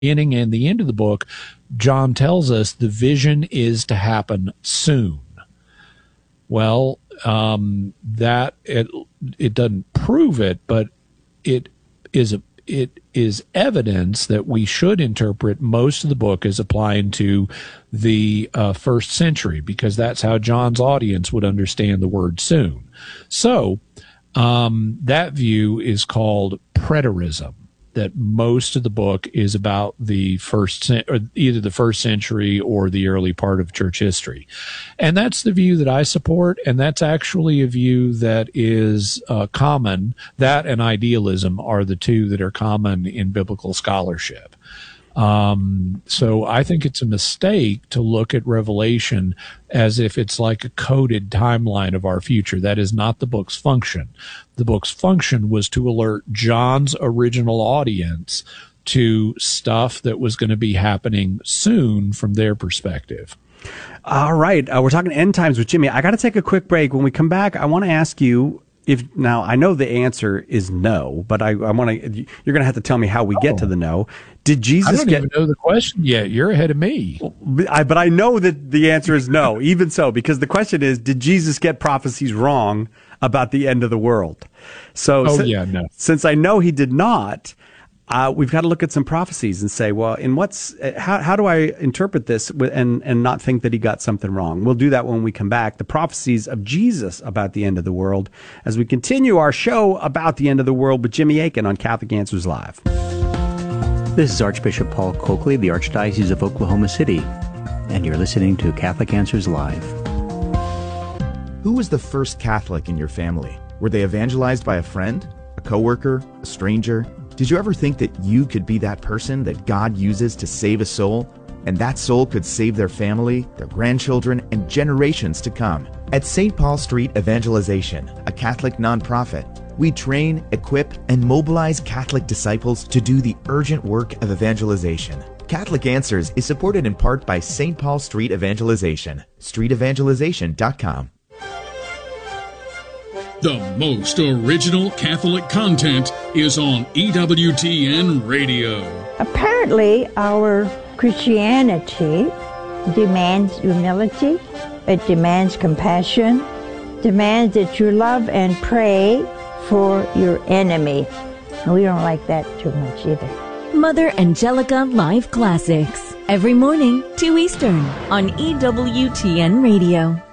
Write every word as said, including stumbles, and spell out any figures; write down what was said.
beginning and the end of the book, John tells us the vision is to happen soon. Well, um, that it it doesn't prove it, but it is a it is evidence that we should interpret most of the book as applying to the uh, first century, because that's how John's audience would understand the word soon. So um, that view is called preterism, that most of the book is about the first, or either the first century or the early part of church history. And that's the view that I support. And that's actually a view that is uh, common. That and idealism are the two that are common in biblical scholarship. Um, so I think it's a mistake to look at Revelation as if it's like a coded timeline of our future. That is not the book's function. The book's function was to alert John's original audience to stuff that was going to be happening soon from their perspective. All right. Uh, we're talking end times with Jimmy. I got to take a quick break. When we come back, I want to ask you, if now I know the answer is no, but I, I want to, you're going to have to tell me how we get oh. to the no. Did Jesus I don't get, even know the question yet. You're ahead of me. I, but I know that the answer is no, even so, because the question is, did Jesus get prophecies wrong about the end of the world? So, oh, si- yeah, no. since I know he did not, uh, we've got to look at some prophecies and say, well, in what's, how, how do I interpret this and, and not think that he got something wrong? We'll do that when we come back. The prophecies of Jesus about the end of the world, as we continue our show about the end of the world with Jimmy Akin on Catholic Answers Live. This is Archbishop Paul Coakley, the Archdiocese of Oklahoma City, and you're listening to Catholic Answers Live. Who was the first Catholic in your family? Were they evangelized by a friend, a coworker, a stranger? Did you ever think that you could be that person that God uses to save a soul, and that soul could save their family, their grandchildren, and generations to come? At Saint Paul Street Evangelization, a Catholic nonprofit, we train, equip, and mobilize Catholic disciples to do the urgent work of evangelization. Catholic Answers is supported in part by Saint Paul Street Evangelization, street evangelization dot com. The most original Catholic content is on E W T N Radio. Apparently, our Christianity demands humility, it demands compassion, demands that you love and pray for your enemy. And we don't like that too much either. Mother Angelica Live Classics, every morning, two Eastern, on E W T N Radio.